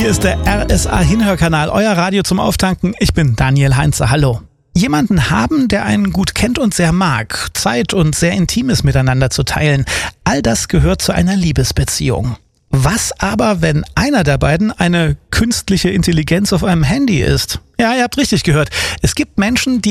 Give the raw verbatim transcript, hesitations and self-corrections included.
Hier ist der R S A-Hinhörkanal, euer Radio zum Auftanken. Ich bin Daniel Heinze, hallo. Jemanden haben, der einen gut kennt und sehr mag, Zeit und sehr Intimes miteinander zu teilen, all das gehört zu einer Liebesbeziehung. Was aber, wenn einer der beiden eine künstliche Intelligenz auf einem Handy ist? Ja, ihr habt richtig gehört. Es gibt Menschen, die